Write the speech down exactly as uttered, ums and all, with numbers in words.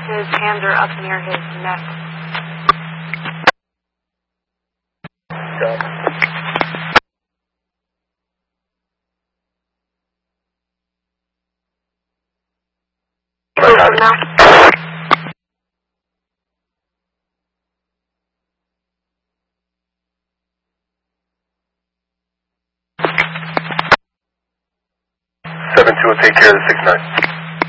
His hands are up near his neck. Got Move now. seven two will take care of the six nine.